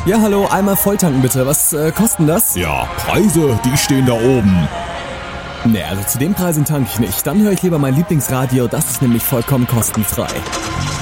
Ja, hallo, einmal volltanken bitte. Was kosten das? Ja, Preise, die stehen da oben. Ne, also zu den Preisen tanke ich nicht. Dann höre ich lieber mein Lieblingsradio, das ist nämlich vollkommen kostenfrei.